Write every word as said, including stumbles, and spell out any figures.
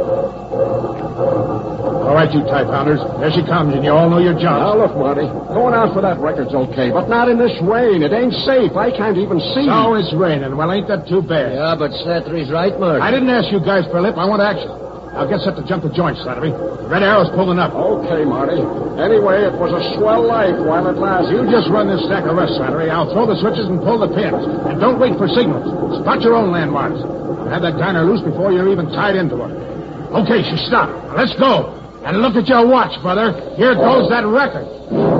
All right, you tie pounders. There she comes, and you all know your job. Now, look, Marty. Going out for that record's okay, but not in this rain. It ain't safe. I can't even see. So it's raining. Well, ain't that too bad? Yeah, but Slattery's right, Marty. I didn't ask you guys for a lip. I want action. I'll get set to jump the joint, Slattery. Red Arrow's pulling up. Okay, Marty. Anyway, it was a swell life while it lasted. You just run this stack of rust, Slattery. I'll throw the switches and pull the pins. And don't wait for signals. Spot your own landmarks. Have that diner loose before you're even tied into her. Okay, she stopped. Now let's go. And look at your watch, brother. Here goes that record.